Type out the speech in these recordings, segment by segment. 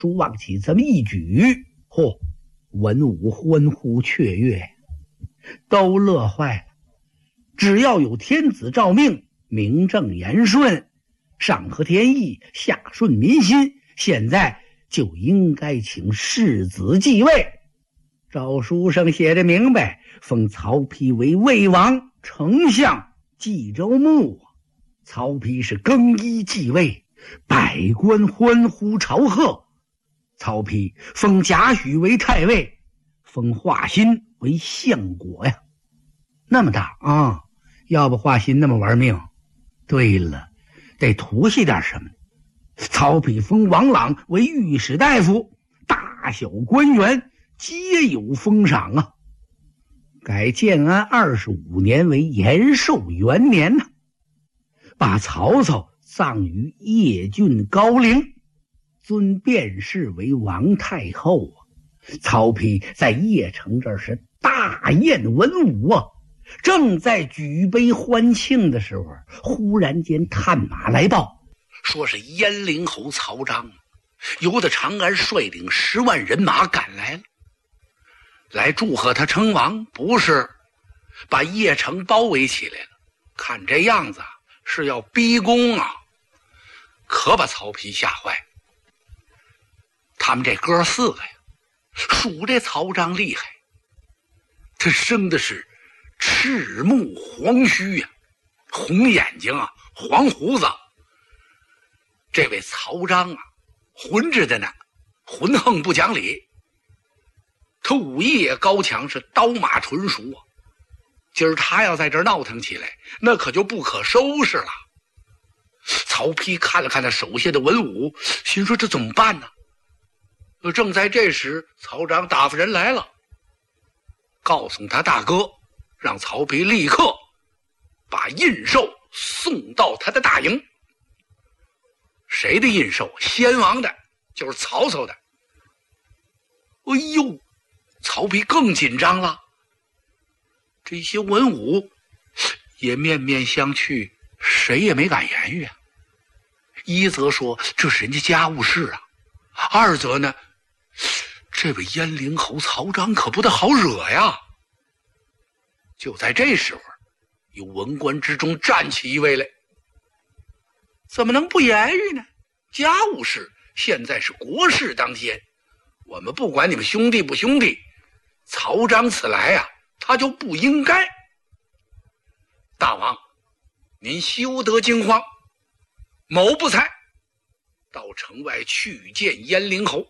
朱望起这么一举，嚯，文武欢呼雀跃，都乐坏了。只要有天子诏命，名正言顺，上合天意，下顺民心，现在就应该请世子继位。诏书上写的明白，封曹丕为魏王、丞相、冀州牧。曹丕是更衣继位，百官欢呼朝贺。曹丕封贾诩为太尉，封华歆为相国呀。那么大啊，要不华歆那么玩命？对了，得图些点什么？曹丕封王朗为御史大夫，大小官员皆有封赏啊。改建安25年为延寿元年呢，把曹操葬于邺郡高陵，尊卞氏为王太后啊。曹丕在邺城这儿是大宴文武啊。正在举杯欢庆的时候，忽然间探马来报，说是燕陵侯曹彰由得长安率领10万人马赶来了，来祝贺他称王。不是，把邺城包围起来了，看这样子是要逼宫啊，可把曹丕吓坏。他们这哥4个呀，数这曹彰厉害，他生的是赤目黄须呀，红眼睛啊，黄胡子。这位曹彰啊，混着的呢，浑横不讲理。他武艺也高强，是刀马纯熟啊。今儿他要在这儿闹腾起来，那可就不可收拾了。曹丕看了看他手下的文武，心说这怎么办呢？正在这时，曹彰打发人来了，告诉他大哥，让曹丕立刻把印绶送到他的大营。谁的印绶？先王的，就是曹操的。哎呦，曹丕更紧张了。这些文武也面面相觑，谁也没敢言语啊。一则说这是人家家务事啊，二则呢，这位燕陵侯曹彰可不得好惹呀。就在这时候，有文官之中站起一位来，怎么能不言语呢？家务事现在是国事当先，我们不管你们兄弟不兄弟，曹彰此来啊，他就不应该。大王，您休得惊慌，某不才到城外去见燕陵侯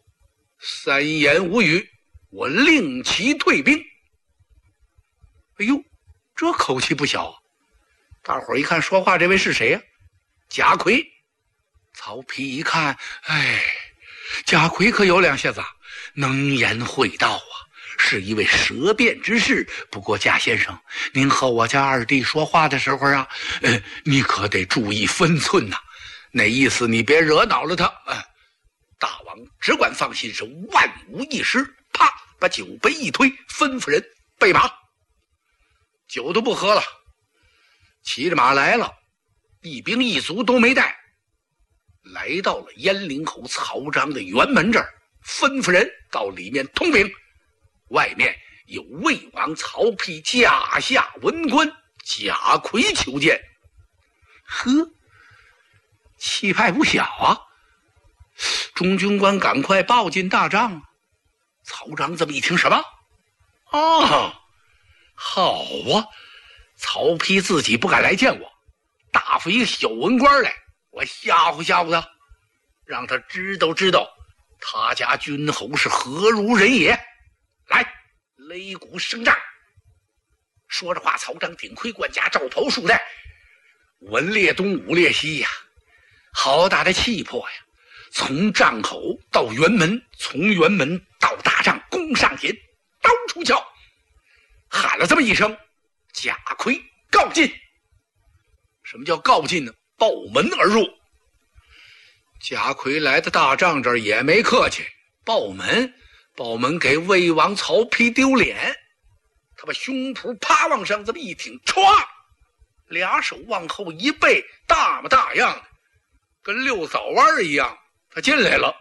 ，3言无语，我令其退兵。哎呦，这口气不小啊！大伙儿一看说话这位是谁呀？贾逵。曹丕一看，哎，贾逵可有两下子，能言会道啊，是一位舌辩之士。不过贾先生，您和我家二弟说话的时候啊，你可得注意分寸呐。那意思你别惹恼了他。大王只管放心，是万无一失。啪，把酒杯一推，吩咐人备马。酒都不喝了，骑着马来了，一兵一卒都没带，来到了燕陵侯曹彰的辕门这儿，吩咐人到里面通禀，外面有魏王曹丕驾下文官贾逵求见。呵，气派不小啊！中军官赶快报进大帐。曹彰这么一听，什么？啊，好啊！曹丕自己不敢来见我，打发一个小文官来，我吓唬吓唬他，让他知道知道他家君侯是何如人也。来，擂鼓声战。说着话，曹彰顶盔贯甲，罩袍束带，文列东武列西呀，好大的气魄呀！从帐口到辕门，从辕门到大帐，弓上弦，刀出鞘，喊了这么一声，贾逵告进。什么叫告进呢？抱门而入。贾逵来到大帐这儿也没客气，抱门给魏王曹丕丢脸。他把胸脯啪往上这么一挺，歘，俩手往后一背，大模大样的，跟溜枣弯一样，他进来了。